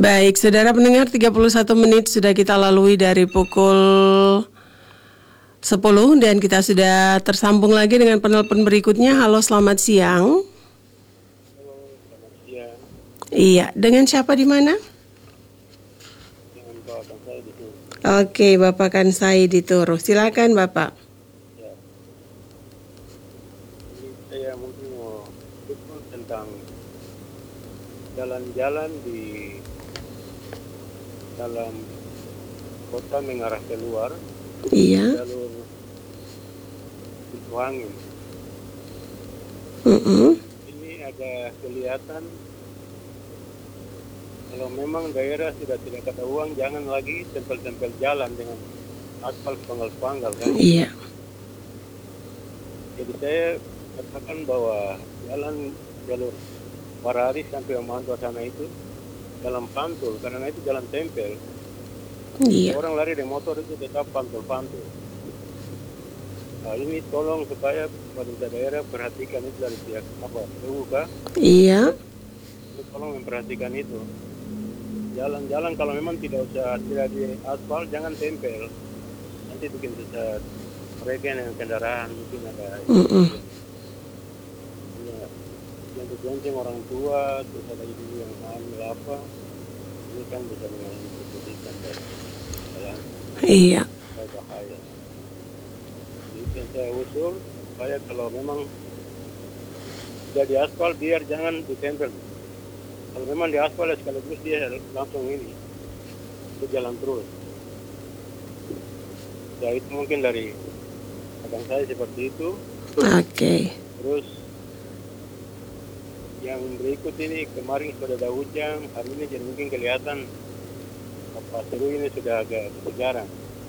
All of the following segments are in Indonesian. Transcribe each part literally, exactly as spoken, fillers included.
Baik, saudara pendengar, tiga puluh satu menit sudah kita lalui dari pukul sepuluh dan kita sudah tersambung lagi dengan penelpon berikutnya. Halo, selamat siang. Halo, selamat siang. Iya, dengan siapa di mana? Dengan Bapak Kansai di Turu. Oke, Bapak Kansai di Turu. Silakan, Bapak. Ya. Ini saya mungkin mau betul tentang jalan-jalan di dalam kota mengarah keluar, Iya. jalur pintu angin. Mm-mm. Ini ada kelihatan kalau memang daerah sudah tidak ada uang, jangan lagi tempel-tempel jalan dengan aspal panggal-panggal kan. Iya. Jadi saya katakan bahwa jalan jalur Parari sampai Omanto sana itu jalan pantul, karena itu jalan tempel. Iya. Orang lari dengan motor itu tetap pantul-pantul. Nah, ini tolong supaya pemerintah daerah perhatikan itu dari pihak apa, P U K. Iya. Itu tolong memperhatikan itu. Jalan-jalan kalau memang tidak usah tidak di aspal, jangan tempel. Nanti bikin sesat. Mereka yang kendaraan mungkin ada. Mm-mm. Ya, yang dibonceng orang tua, terus ada ibu yang hamil apa, ini kan bisa mengalami kesulitan dan jalan Iya. bahaya. Jadi yang saya usul supaya kalau memang sudah di aspal biar jangan ditempel. Kalau memang di aspal ya sekaligus dia langsung ini itu jalan terus. Ya itu mungkin dari abang saya seperti itu. Oke. Terus yang berikut ini kemarin sudah ada hujan, hari ini jadi mungkin kelihatan apa seru ini sudah agak jarang.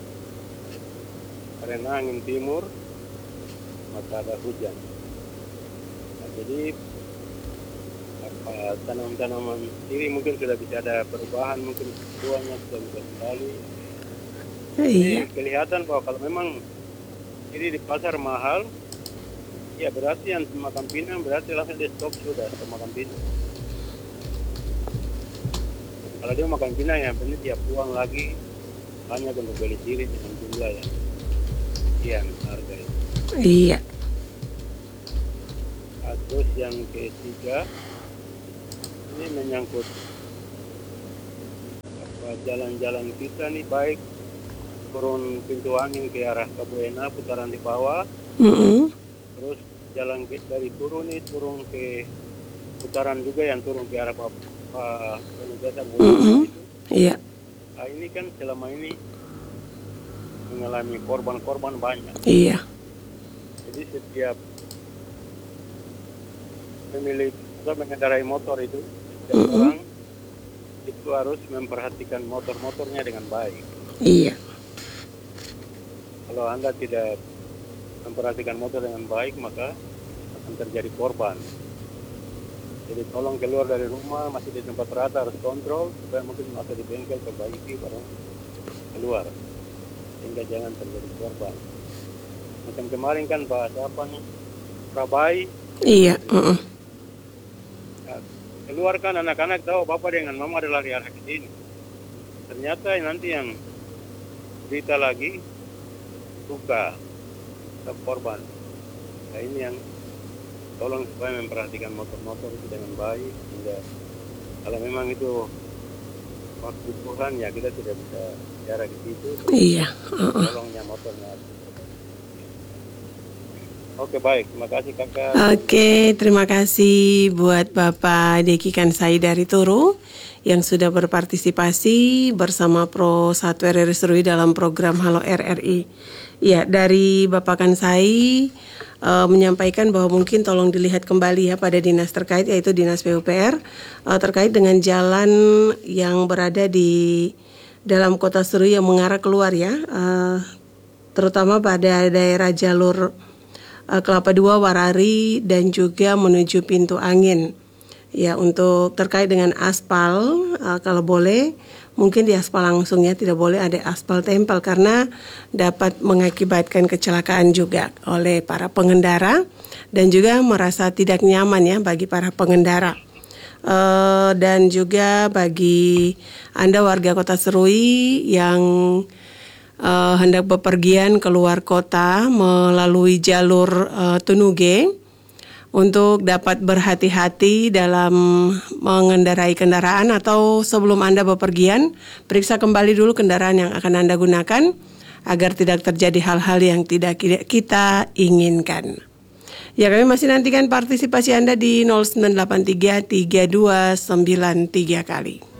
Karena angin timur maka ada hujan. Nah, jadi apa tanam-tanaman ini mungkin sudah bisa ada perubahan, mungkin buahnya sudah bisa kembali. Iya. Jadi kelihatan bahwa kalau memang ini di pasar mahal, ya berarti yang makan pinang berarti langsung di stop sudah ke makan pinang. Kalau dia makan pinang ya benar dia buang lagi hanya untuk beli sirih dengan jumlah yang sekian harga itu. Iya. Nah, terus yang ketiga ini menyangkut apa jalan-jalan kita nih, baik turun pintu angin ke arah Kabuena putaran di bawah. Mm-mm. Terus jalan dari turun nih turun ke putaran juga yang turun ke arah Pak Penugasan Mm-mm. itu. Iya. Nah, ini kan selama ini mengalami korban-korban banyak. Iya. Jadi setiap pemilik atau mengendarai motor itu, setiap Mm-mm. orang itu harus memperhatikan motor-motornya dengan baik. Iya. Kalau Anda tidak memperhatikan motor dengan baik, maka akan terjadi korban. Jadi tolong keluar dari rumah, masih di tempat rata harus kontrol, supaya mungkin masih di bengkel perbaiki baru keluar. Sehingga jangan terjadi korban. Macam kemarin kan bahas apa nih? Prabai. Iya. Mm-mm. Nah, keluarkan anak-anak tahu bapak dengan mama adalah di arah ke sini. Ternyata nanti yang berita lagi luka atau korban. Nah ini yang tolong supaya memperhatikan motor-motor itu dengan baik, sehingga kalau memang itu waktu Tuhan ya kita tidak bisa jarak di situ. Iya. Uh-uh. Tolongnya motornya. Oke baik, terima kasih kakak. Oke, terima kasih buat Bapak Deki Kansai dari Turu yang sudah berpartisipasi bersama Pro satu R R I Serui dalam program Halo R R I. Ya, dari Bapak Kansai uh, menyampaikan bahwa mungkin tolong dilihat kembali ya pada dinas terkait, yaitu Dinas P U P R uh, terkait dengan jalan yang berada di dalam kota Serui yang mengarah keluar ya, uh, terutama pada daerah jalur uh, Kelapa Dua, Warari dan juga menuju Pintu Angin. Ya, untuk terkait dengan aspal, uh, kalau boleh mungkin di aspal langsungnya, tidak boleh ada aspal tempel karena dapat mengakibatkan kecelakaan juga oleh para pengendara dan juga merasa tidak nyaman ya bagi para pengendara. Uh, dan juga bagi Anda warga Kota Serui yang uh, hendak bepergian keluar kota melalui jalur uh, Tunuge, untuk dapat berhati-hati dalam mengendarai kendaraan, atau sebelum Anda bepergian, periksa kembali dulu kendaraan yang akan Anda gunakan agar tidak terjadi hal-hal yang tidak kita inginkan. Ya, kami masih nantikan partisipasi Anda di nol sembilan delapan tiga tiga dua sembilan tiga kali.